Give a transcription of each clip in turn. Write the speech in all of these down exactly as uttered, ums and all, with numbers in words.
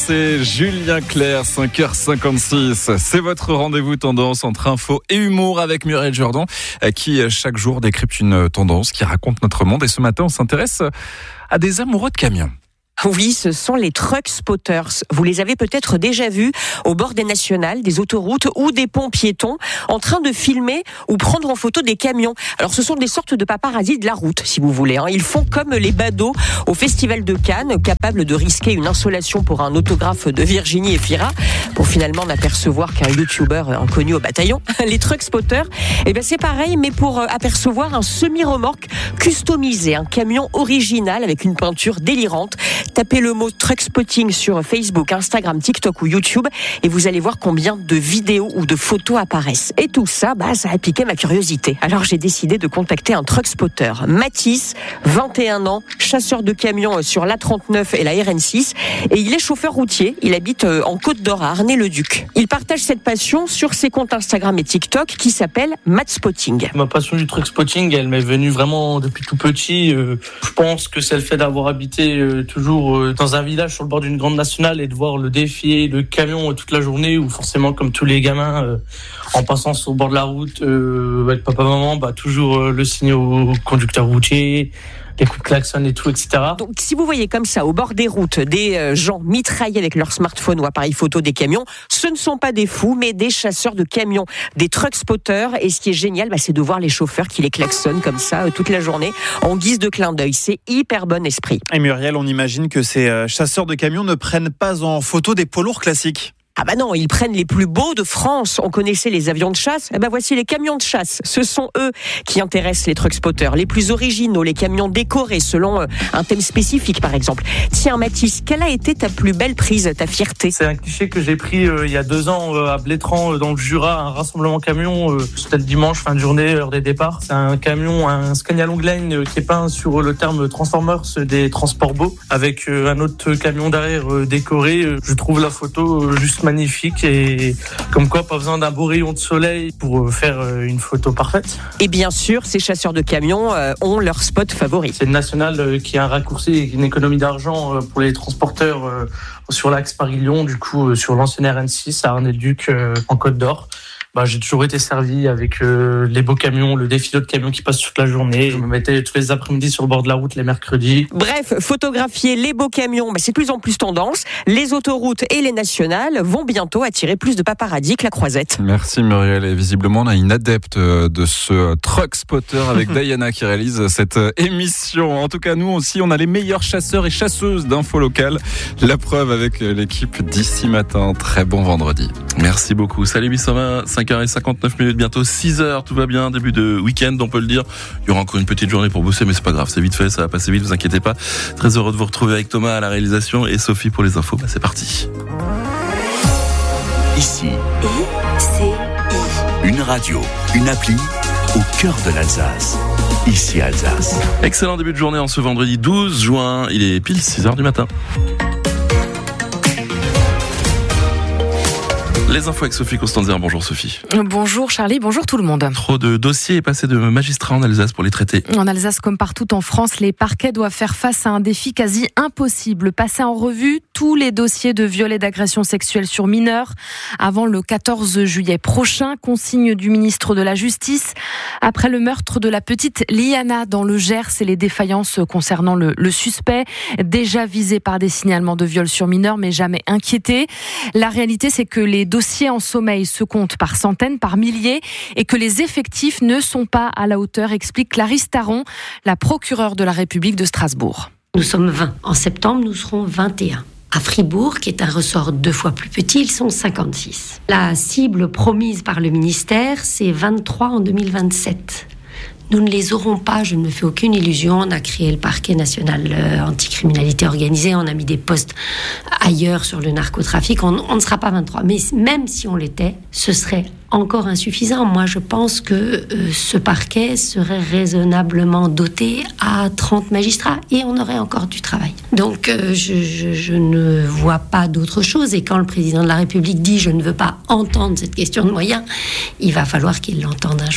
c'est Julien Clerc, cinq heures cinquante-six. C'est votre rendez-vous tendance entre info et humour avec Muriel Jourdan, qui chaque jour décrypte une tendance qui raconte notre monde. Et ce matin, on s'intéresse à des amoureux de camions. Oui, ce sont les truck spotters. Vous les avez peut-être déjà vus au bord des nationales, des autoroutes ou des ponts piétons, en train de filmer ou prendre en photo des camions. Alors, ce sont des sortes de paparazzis de la route, si vous voulez. Ils font comme les badauds au Festival de Cannes, capables de risquer une insolation pour un autographe de Virginie Efira, pour finalement n'apercevoir qu'un youtubeur inconnu au bataillon. Les truck spotters, eh ben c'est pareil, mais pour apercevoir un semi-remorque customisé, un camion original avec une peinture délirante. Tapez le mot truck spotting sur Facebook, Instagram, TikTok ou YouTube et vous allez voir combien de vidéos ou de photos apparaissent. Et tout ça, bah, ça a piqué ma curiosité. Alors j'ai décidé de contacter un truck spotter. Mathis, vingt et un ans, chasseur de camions sur l'A trente-neuf et la R N six. Et il est chauffeur routier. Il habite en Côte d'Or à Arnay-le-Duc. Il partage cette passion sur ses comptes Instagram et TikTok qui s'appelle Matt Spotting. Ma passion du truck spotting, elle m'est venue vraiment depuis tout petit. Euh, je pense que c'est le fait d'avoir habité euh, toujours dans un village sur le bord d'une grande nationale et de voir le défilé de camions toute la journée où forcément comme tous les gamins euh, en passant sur le bord de la route euh, avec papa maman bah toujours euh, le signe au conducteur routier, les coups de klaxon et tout, et cetera. Donc, si vous voyez comme ça, au bord des routes, des euh, gens mitraillés avec leur smartphone ou appareil photo des camions, ce ne sont pas des fous, mais des chasseurs de camions, des truck spotters. Et ce qui est génial, bah, c'est de voir les chauffeurs qui les klaxonnent comme ça euh, toute la journée, en guise de clin d'œil. C'est hyper bon esprit. Et Muriel, on imagine que ces euh, chasseurs de camions ne prennent pas en photo des poids lourds classiques. Ah bah non, ils prennent les plus beaux de France. On connaissait les avions de chasse. Eh ben voici les camions de chasse. Ce sont eux qui intéressent les truck spotters. Les plus originaux, les camions décorés selon un thème spécifique par exemple. Tiens Mathis, quelle a été ta plus belle prise, ta fierté ? C'est un cliché que j'ai pris euh, il y a deux ans euh, à Blétran euh, dans le Jura, un rassemblement camion. Euh, c'était le dimanche, fin de journée, heure des départs. C'est un camion, un Scania Longline euh, qui est peint sur le terme Transformers des transports beaux avec euh, un autre camion derrière euh, décoré. Euh, je trouve la photo euh, juste magnifique et comme quoi pas besoin d'un beau rayon de soleil pour faire une photo parfaite. Et bien sûr, ces chasseurs de camions euh, ont leur spot favori. C'est une nationale euh, qui a un raccourci et une économie d'argent euh, pour les transporteurs euh, sur l'axe Paris-Lyon, du coup euh, sur l'ancienne R N six à Arnay-le-Duc euh, en Côte d'Or. Bah, j'ai toujours été servi avec euh, les beaux camions, le défilé de camions qui passent toute la journée. Je me mettais tous les après-midi sur le bord de la route les mercredis. Bref, photographier les beaux camions, bah, c'est de plus en plus tendance. Les autoroutes et les nationales vont bientôt attirer plus de paparazzis que la croisette. Merci Muriel. Et visiblement, on a une adepte de ce truck spotter avec Diana qui réalise cette émission. En tout cas, nous aussi, on a les meilleurs chasseurs et chasseuses d'infos locales. La preuve avec l'équipe d'ici matin. Très bon vendredi. Merci beaucoup. Salut huit cent vingt, cinq heures cinquante-neuf minutes, bientôt six heures, tout va bien, début de week-end, on peut le dire. Il y aura encore une petite journée pour bosser, mais c'est pas grave, c'est vite fait, ça va passer vite, vous inquiétez pas. Très heureux de vous retrouver avec Thomas à la réalisation et Sophie pour les infos. Bah, c'est parti. Ici, I C I. Une radio, une appli au cœur de l'Alsace. Ici Alsace. Excellent début de journée en ce vendredi douze juin, il est pile six heures du matin. Les infos avec Sophie Costanzer. Bonjour Sophie. Bonjour Charlie, bonjour tout le monde. Trop de dossiers et passés de magistrats en Alsace pour les traiter. En Alsace comme partout en France, les parquets doivent faire face à un défi quasi impossible. Passer en revue tous les dossiers de viol et d'agression sexuelle sur mineurs avant le quatorze juillet prochain. Consigne du ministre de la Justice. Après le meurtre de la petite Liana dans le Gers et les défaillances concernant le, le suspect, déjà visé par des signalements de viol sur mineurs mais jamais inquiété. La réalité, c'est que les dossiers en sommeil se comptent par centaines, par milliers et que les effectifs ne sont pas à la hauteur, explique Clarisse Taron, la procureure de la République de Strasbourg. Nous sommes vingt. En septembre, nous serons vingt et un. À Fribourg, qui est un ressort deux fois plus petit, ils sont cinquante-six. La cible promise par le ministère, c'est vingt-trois en deux mille vingt-sept. Nous ne les aurons pas, je ne me fais aucune illusion. On a créé le parquet national euh, anticriminalité organisée, on a mis des postes ailleurs sur le narcotrafic. On, on ne sera pas vingt-trois, mais même si on l'était, ce serait encore insuffisant. Moi, je pense que euh, ce parquet serait raisonnablement doté à trente magistrats et on aurait encore du travail. Donc, euh, je, je, je ne vois pas d'autre chose. Et quand le président de la République dit « je ne veux pas entendre cette question de moyens », il va falloir qu'il l'entende un jour.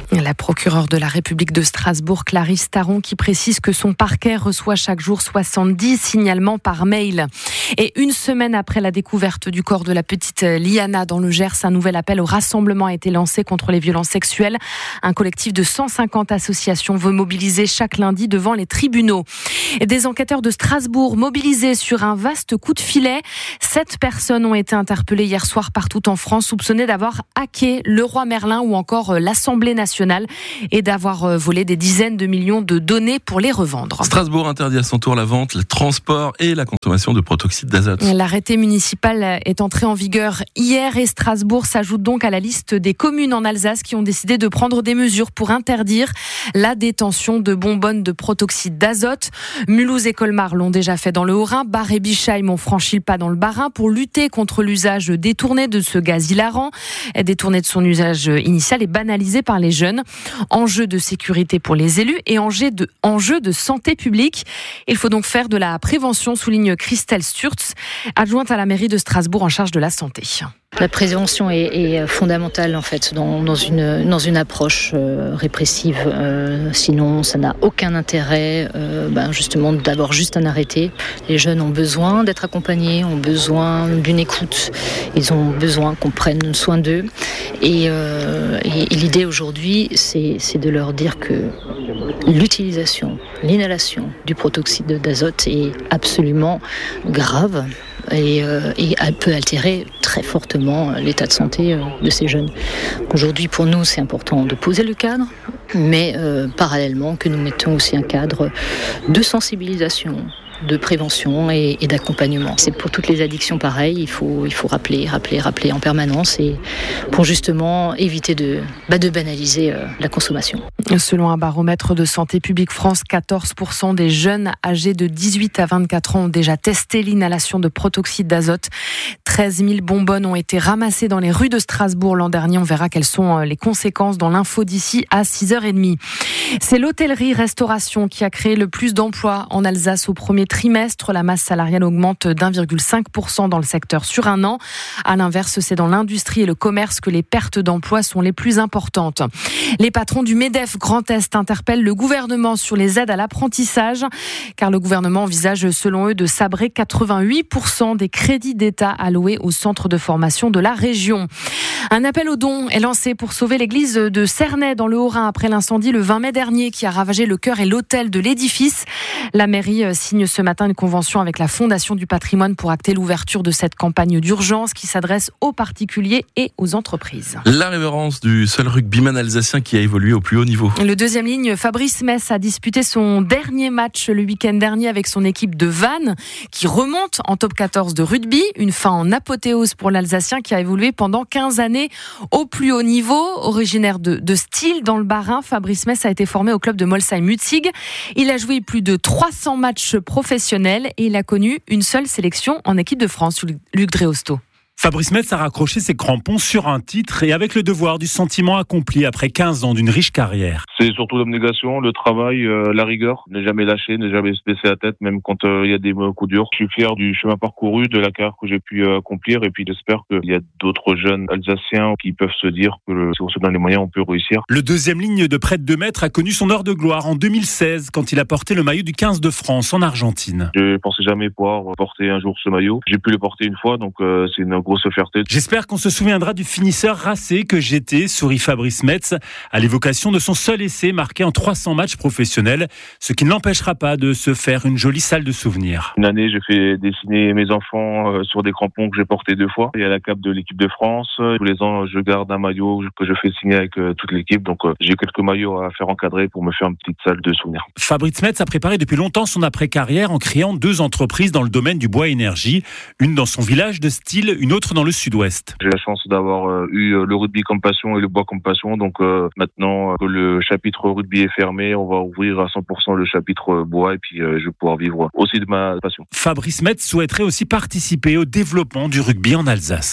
La procureure de la République de Strasbourg, Clarisse Taron, qui précise que son parquet reçoit chaque jour soixante-dix signalements par mail. Et une semaine après la découverte du corps de la petite Liana dans le Gers, un nouvel appel au rassemblement a été lancé contre les violences sexuelles. Un collectif de cent cinquante associations veut mobiliser chaque lundi devant les tribunaux. Et des enquêteurs de Strasbourg mobilisés sur un vaste coup de filet. Sept personnes ont été interpellées hier soir partout en France, soupçonnées d'avoir hacké le roi Merlin ou encore l'Assemblée nationale et d'avoir volé des dizaines de millions de données pour les revendre. Strasbourg interdit à son tour la vente, le transport et la consommation de protoxyde d'azote. L'arrêté municipal est entré en vigueur hier et Strasbourg s'ajoute donc à la liste des communes en Alsace qui ont décidé de prendre des mesures pour interdire la détention de bonbonnes de protoxyde d'azote. Mulhouse et Colmar l'ont déjà fait dans le Haut-Rhin. Bar et Bischheim ont franchi le pas dans le Bas-Rhin pour lutter contre l'usage détourné de ce gaz hilarant, détourné de son usage initial et banalisé par les jeunes. Enjeu de sécurité pour les élus et enjeu de, enjeu de santé publique. Il faut donc faire de la prévention, souligne Christelle Sturz, adjointe à la mairie de Strasbourg en charge de la santé. La prévention est, est fondamentale en fait dans, dans une dans une approche euh, répressive. Euh, sinon, ça n'a aucun intérêt. Euh, ben justement, d'avoir juste un arrêté. Les jeunes ont besoin d'être accompagnés, ont besoin d'une écoute. Ils ont besoin qu'on prenne soin d'eux. Et, euh, et, et l'idée aujourd'hui, c'est, c'est de leur dire que l'utilisation, l'inhalation du protoxyde d'azote est absolument grave. Et, euh, et elle peut altérer très fortement l'état de santé euh, de ces jeunes. Aujourd'hui, pour nous, c'est important de poser le cadre, mais euh, parallèlement que nous mettons aussi un cadre de sensibilisation, de prévention et, et d'accompagnement. C'est pour toutes les addictions pareil, il faut, il faut rappeler, rappeler, rappeler en permanence et pour justement éviter de, bah de banaliser euh, la consommation. Selon un baromètre de Santé publique France, quatorze pour cent des jeunes âgés de dix-huit à vingt-quatre ans ont déjà testé l'inhalation de protoxyde d'azote. treize mille bonbonnes ont été ramassées dans les rues de Strasbourg l'an dernier. On verra quelles sont les conséquences dans l'info d'ici à six heures trente. C'est l'hôtellerie-restauration qui a créé le plus d'emplois en Alsace au premier trimestre. La masse salariale augmente d'un virgule cinq pour cent dans le secteur sur un an. À l'inverse, c'est dans l'industrie et le commerce que les pertes d'emplois sont les plus importantes. Les patrons du MEDEF Grand Est interpellent le gouvernement sur les aides à l'apprentissage, car le gouvernement envisage, selon eux, de sabrer quatre-vingt-huit pour cent des crédits d'État alloués aux centres de formation de la région. Un appel aux dons est lancé pour sauver l'église de Cernay dans le Haut-Rhin après l'incendie le vingt mai dernier qui a ravagé le chœur et l'autel de l'édifice. La mairie signe ce matin une convention avec la Fondation du patrimoine pour acter l'ouverture de cette campagne d'urgence qui s'adresse aux particuliers et aux entreprises. La révérence du seul rugbyman alsacien qui a évolué au plus haut niveau. Le deuxième ligne, Fabrice Mess, a disputé son dernier match le week-end dernier avec son équipe de Vannes qui remonte en top quatorze de rugby. Une fin en apothéose pour l'Alsacien qui a évolué pendant quinze années au plus haut niveau. Originaire de, de Style dans le Bas-Rhin, Fabrice Mess a été formé au club de Molsheim-Mutzig. Il a joué plus de trois cents matchs professionnels et il a connu une seule sélection en équipe de France, Luc Dreosto. Fabrice Metz a raccroché ses crampons sur un titre et avec le devoir du sentiment accompli après quinze ans d'une riche carrière. C'est surtout l'abnégation, le travail, euh, la rigueur, ne jamais lâcher, ne jamais se baisser la tête, même quand il euh, y a des coups durs. Je suis fier du chemin parcouru, de la carrière que j'ai pu euh, accomplir et puis j'espère qu'il y a d'autres jeunes Alsaciens qui peuvent se dire que le, si on se donne les moyens, on peut réussir. Le deuxième ligne de près de deux mètres a connu son heure de gloire en deux mille seize quand il a porté le maillot du quinze de France en Argentine. Je pensais jamais pouvoir porter un jour ce maillot. J'ai pu le porter une fois, donc euh, c'est une grosse fierté. J'espère qu'on se souviendra du finisseur racé que j'étais, sourit Fabrice Metz, à l'évocation de son seul essai marqué en trois cents matchs professionnels, ce qui ne l'empêchera pas de se faire une jolie salle de souvenirs. Une année, j'ai fait dessiner mes enfants sur des crampons que j'ai portés deux fois. Et à la cape de l'équipe de France, tous les ans, je garde un maillot que je fais signer avec toute l'équipe. Donc j'ai quelques maillots à faire encadrer pour me faire une petite salle de souvenirs. Fabrice Metz a préparé depuis longtemps son après-carrière en créant deux entreprises dans le domaine du bois énergie, une dans son village de Style, une autre dans le sud-ouest. J'ai la chance d'avoir euh, eu le rugby comme passion et le bois comme passion. Donc euh, maintenant que le chapitre rugby est fermé, on va ouvrir à cent pour cent le chapitre bois et puis euh, je vais pouvoir vivre aussi de ma passion. Fabrice Metz souhaiterait aussi participer au développement du rugby en Alsace.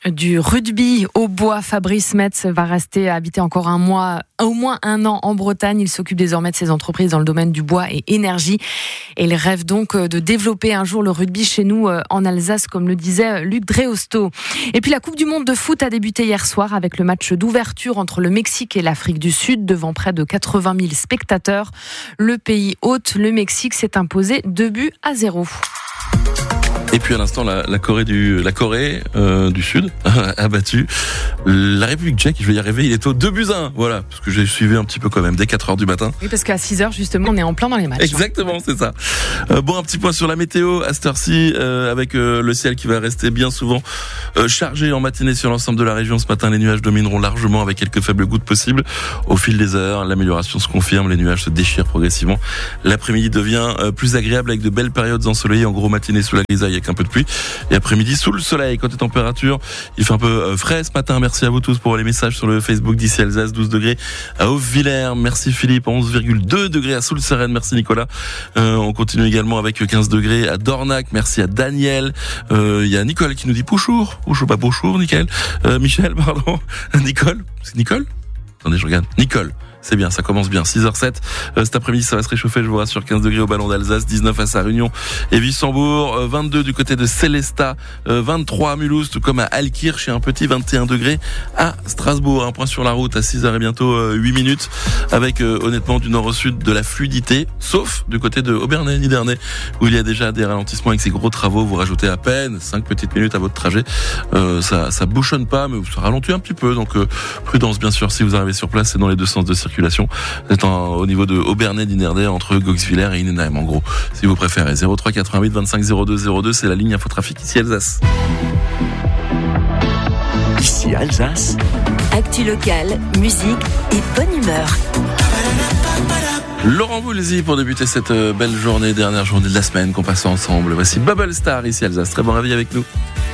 Du rugby au bois, Fabrice Metz va rester habiter encore un mois, au moins un an en Bretagne. Il s'occupe désormais de ses entreprises dans le domaine du bois et énergie. Et il rêve donc de développer un jour le rugby chez nous en Alsace, comme le disait Luc Dreosto. Et puis la Coupe du Monde de foot a débuté hier soir avec le match d'ouverture entre le Mexique et l'Afrique du Sud devant près de quatre-vingt mille spectateurs. Le pays hôte, le Mexique, s'est imposé deux buts à zéro. Et puis à l'instant, la, la Corée du, la Corée euh, du Sud a battu la République tchèque. Je vais y arriver. Il est au deux buts à un. Voilà, parce que j'ai suivi un petit peu quand même dès quatre heures du matin. Oui, parce qu'à six heures justement, on est en plein dans les matchs. Exactement, c'est ça. Euh, bon, un petit point sur la météo à cette heure-ci, euh, avec euh, le ciel qui va rester bien souvent euh, chargé en matinée sur l'ensemble de la région. Ce matin, les nuages domineront largement avec quelques faibles gouttes possibles. Au fil des heures, l'amélioration se confirme. Les nuages se déchirent progressivement. L'après-midi devient euh, plus agréable avec de belles périodes ensoleillées. En gros, matinée sous la grisaille avec un peu de pluie. Et après-midi sous le soleil. Côté température, il fait un peu euh, frais ce matin. Merci à vous tous pour les messages sur le Facebook d'ici Alsace. douze degrés à Hauts-Villers. Merci Philippe. onze virgule deux degrés à Soulseren. Merci Nicolas. Euh, on continue également avec quinze degrés à Dornac. Merci à Daniel. Il euh, y a Nicole qui nous dit Pouchour. Pouchour, pas Pouchour, Nickel. Euh, Michel, pardon. Nicole. C'est Nicole? Attendez, je regarde. Nicole. C'est bien, ça commence bien. six heures zéro sept. Euh, cet après-midi, ça va se réchauffer, je vous rassure. quinze degrés au Ballon d'Alsace, dix-neuf à Sarre-Union et Wissembourg, euh, vingt-deux du côté de Célestat, euh, vingt-trois à Mulhouse, tout comme à Alkirch et un petit vingt et un degrés à Strasbourg. Un point sur la route à six heures et bientôt euh, huit minutes avec euh, honnêtement du nord au sud de la fluidité, sauf du côté de Obernai-Nidernais où il y a déjà des ralentissements avec ces gros travaux. Vous rajoutez à peine cinq petites minutes à votre trajet. Euh, ça, ça bouchonne pas, mais ça ralentit un petit peu. Donc euh, prudence bien sûr si vous arrivez sur place, c'est dans les deux sens de circulation. C'est en, au niveau de Obernai-Nidernais entre Goxwiller et Innenheim en gros, si vous préférez. zéro trois quatre-vingt-huit vingt-cinq zéro deux zéro deux, c'est la ligne infotrafic ici Alsace. Ici Alsace. Actu locale, musique et bonne humeur. Laurent Voulzy pour débuter cette belle journée, dernière journée de la semaine qu'on passe ensemble. Voici Bubble Star ici Alsace. Très bon réveil avec nous.